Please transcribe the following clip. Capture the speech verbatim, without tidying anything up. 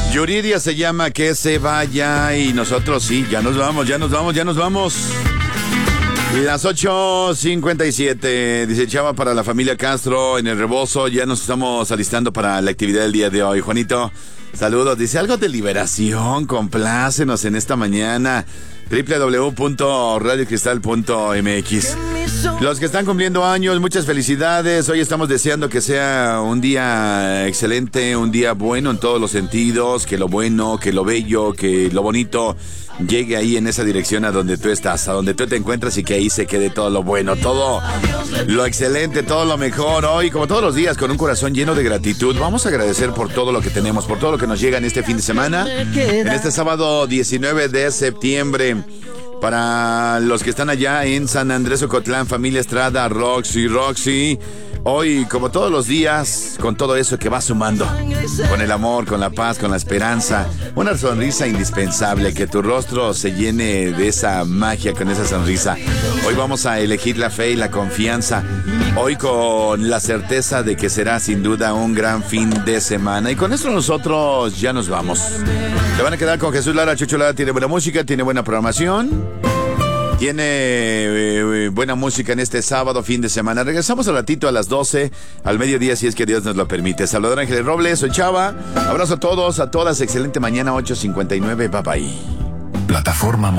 Yuridia se llama Que se vaya y nosotros sí, ya nos vamos, ya nos vamos, ya nos vamos. Las ocho cincuenta y siete, dice Chava para la familia Castro en el Rebozo, ya nos estamos alistando para la actividad del día de hoy. Juanito, saludos, dice algo de liberación, complácenos en esta mañana. doble u doble u doble u punto radio cristal punto m x. Los que están cumpliendo años, muchas felicidades. Hoy estamos deseando que sea un día excelente, un día bueno en todos los sentidos, que lo bueno, que lo bello, que lo bonito llegue ahí en esa dirección a donde tú estás, a donde tú te encuentras y que ahí se quede todo lo bueno, todo lo excelente, todo lo mejor. Hoy, como todos los días, con un corazón lleno de gratitud, vamos a agradecer por todo lo que tenemos, por todo lo que nos llega en este fin de semana, en este sábado diecinueve de septiembre. Para los que están allá en San Andrés Ocotlán, familia Estrada, Roxy, Roxy. Hoy, como todos los días, con todo eso que va sumando, con el amor, con la paz, con la esperanza, una sonrisa indispensable, que tu rostro se llene de esa magia con esa sonrisa. Hoy vamos a elegir la fe y la confianza. Hoy con la certeza de que será sin duda un gran fin de semana. Y con esto nosotros ya nos vamos. Se van a quedar con Jesús Lara. Chucho Lara tiene buena música, tiene buena programación. Tiene eh, buena música en este sábado, fin de semana. Regresamos al ratito a las doce, al mediodía, si es que Dios nos lo permite. Salvador Ángeles Robles, soy Chava. Abrazo a todos, a todas. Excelente mañana, ocho cincuenta y nueve. Bye bye. Plataforma